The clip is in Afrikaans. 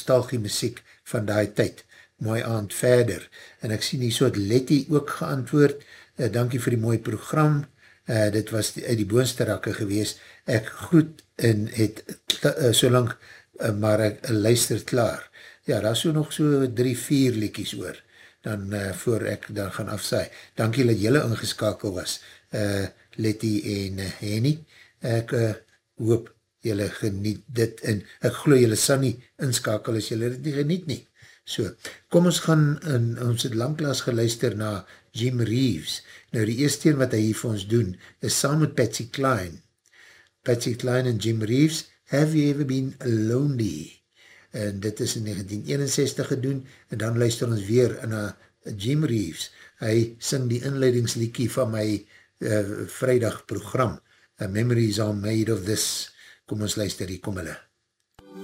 nostalgie muziek van die tyd. Mooi aand verder. En ek sien hier so het Letty ook geantwoord. Dankie vir die mooie program. Dit was uit die boonste rakke gewees. Ek groet en het so lang, maar ek luister klaar. Ja, daar is so nog so 3-4 liedjies oor. Dan voor ek dan gaan afsaai. Dankie dat jylle ingeskakel was. Letty en Henny. Ek hoop jylle geniet dit en ek glo jylle sal nie inskakel as jylle dit nie geniet nie. So, kom ons gaan, ons het langklaas geluister na Jim Reeves. Nou die eerste een wat hy hier vir ons doen is saam met Patsy Cline. Patsy Cline en Jim Reeves, Have You Ever Been Lonely? En dit is in 1961 gedoen en dan luister ons weer na Jim Reeves. Hy sing die inleidingsliedjie van my vrijdag program. Memories Are Made of This. Kom ons luister, hier kom hulle.